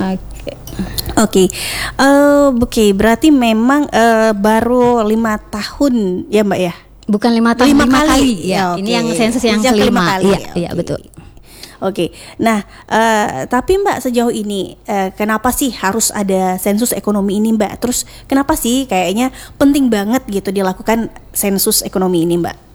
Oke. Oke, oke. Berarti memang baru 5 tahun ya Mbak ya? Bukan 5 tahun, 5 kali. Ya, oke. ini yang sensus yang kelima. Iya, betul. Oke. Nah, tapi Mbak sejauh ini kenapa sih harus ada sensus ekonomi ini Mbak? Terus kenapa sih kayaknya penting banget gitu dilakukan sensus ekonomi ini Mbak?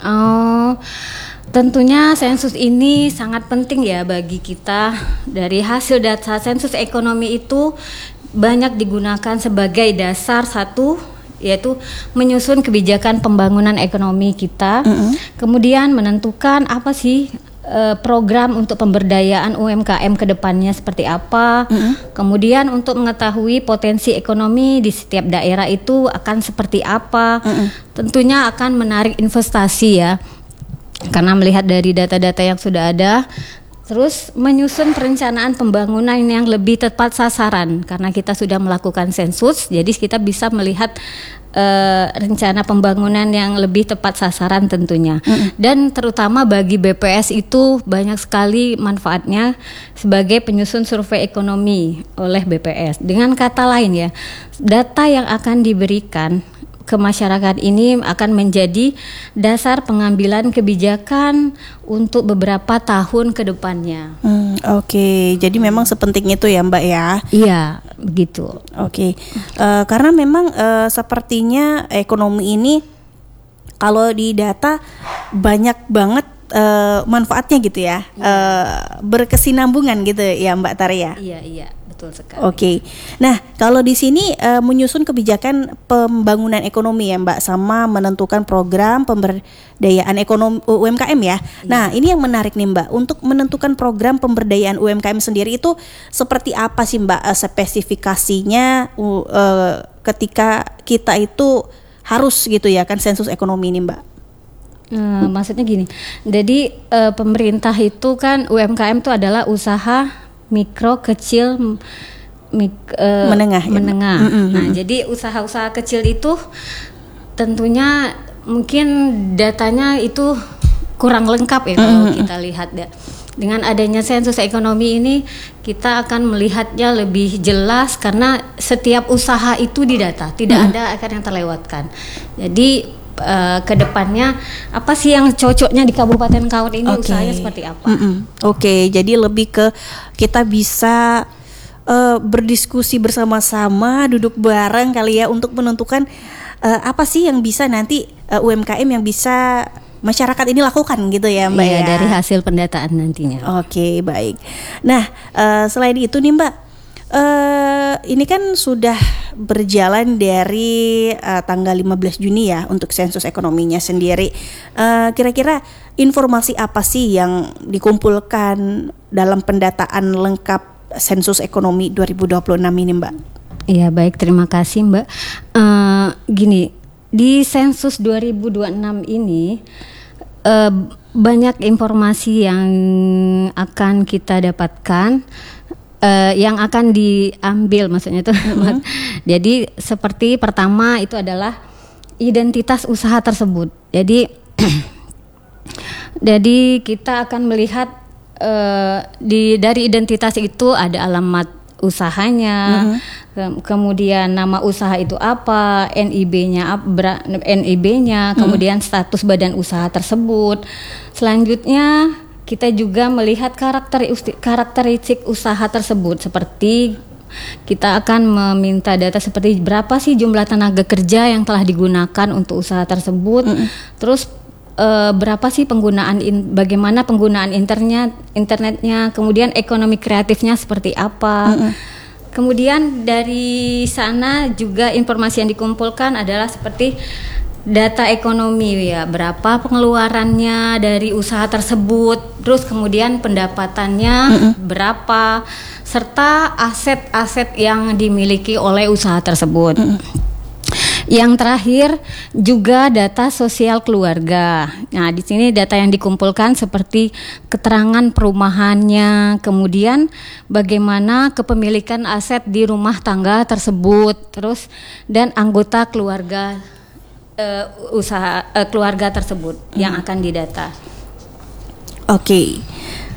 Oh, tentunya sensus ini sangat penting ya bagi kita. Dari hasil data sensus ekonomi itu banyak digunakan sebagai dasar satu, yaitu menyusun kebijakan pembangunan ekonomi kita. Kemudian menentukan apa sih program untuk pemberdayaan UMKM ke depannya seperti apa. Kemudian untuk mengetahui potensi ekonomi di setiap daerah itu akan seperti apa. Tentunya akan menarik investasi ya. Karena melihat dari data-data yang sudah ada, terus menyusun perencanaan pembangunan yang lebih tepat sasaran. Karena kita sudah melakukan sensus, jadi kita bisa melihat rencana pembangunan yang lebih tepat sasaran tentunya. Dan terutama bagi BPS itu banyak sekali manfaatnya sebagai penyusun survei ekonomi oleh BPS. Dengan kata lain ya, data yang akan diberikan ke masyarakat ini akan menjadi dasar pengambilan kebijakan untuk beberapa tahun ke depannya. Oke, jadi memang sepenting itu ya Mbak ya? Iya, begitu. Oke, karena memang sepertinya ekonomi ini kalau di data banyak banget manfaatnya gitu ya, berkesinambungan gitu ya Mbak Taria. Iya, betul sekali. Oke, nah kalau di sini menyusun kebijakan pembangunan ekonomi ya Mbak, sama menentukan program pemberdayaan ekonomi UMKM ya. Nah ini yang menarik nih Mbak, untuk menentukan program pemberdayaan UMKM sendiri itu seperti apa sih Mbak spesifikasinya ketika kita itu harus gitu ya kan sensus ekonomi ini Mbak? Maksudnya gini, jadi pemerintah itu kan UMKM itu adalah usaha mikro, kecil, menengah. Nah, jadi usaha-usaha kecil itu tentunya mungkin datanya itu kurang lengkap ya kalau kita lihat ya. Dengan adanya sensus ekonomi ini kita akan melihatnya lebih jelas karena setiap usaha itu didata, tidak ada akan yang terlewatkan. Jadi kedepannya apa sih yang cocoknya di Kabupaten Kaur ini, usahanya seperti apa? Oke, jadi lebih ke kita bisa berdiskusi bersama-sama, duduk bareng kali ya untuk menentukan apa sih yang bisa nanti UMKM yang bisa masyarakat ini lakukan gitu ya Mbak ya? Dari hasil pendataan nantinya. Oke, baik. Nah selain itu nih Mbak, ini kan sudah berjalan dari tanggal 15 Juni ya untuk sensus ekonominya sendiri. Kira-kira informasi apa sih yang dikumpulkan dalam pendataan lengkap sensus ekonomi 2026 ini Mbak? Iya baik, terima kasih Mbak. Gini, di sensus 2026 ini banyak informasi yang akan kita dapatkan, yang akan diambil maksudnya itu. Jadi seperti pertama itu adalah identitas usaha tersebut. Jadi jadi kita akan melihat dari identitas itu ada alamat usahanya, kemudian nama usaha itu apa, NIB-nya, kemudian status badan usaha tersebut. Selanjutnya kita juga melihat karakteristik usaha tersebut, seperti kita akan meminta data seperti berapa sih jumlah tenaga kerja yang telah digunakan untuk usaha tersebut, terus berapa sih bagaimana penggunaan internetnya, kemudian ekonomi kreatifnya seperti apa. Kemudian dari sana juga informasi yang dikumpulkan adalah seperti data ekonomi ya, berapa pengeluarannya dari usaha tersebut, terus kemudian pendapatannya berapa, serta aset-aset yang dimiliki oleh usaha tersebut. Yang terakhir juga data sosial keluarga. Nah, di sini data yang dikumpulkan seperti keterangan perumahannya, kemudian bagaimana kepemilikan aset di rumah tangga tersebut, terus dan anggota keluarga keluarga tersebut yang akan didata. Oke.